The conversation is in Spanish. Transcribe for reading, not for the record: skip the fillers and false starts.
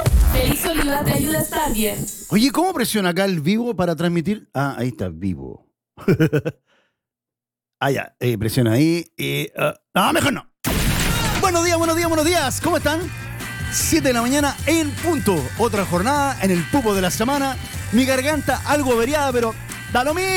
Feliz Oliva te ayuda a estar bien. Oye, ¿cómo presiona acá el vivo para transmitir? Ah, ahí está, vivo. Ya, presiona ahí. No, mejor no. Buenos días, buenos días, buenos días. ¿Cómo están? 7 de la mañana en punto. Otra jornada en el pupo de la semana. Mi garganta algo averiada, pero da lo mismo.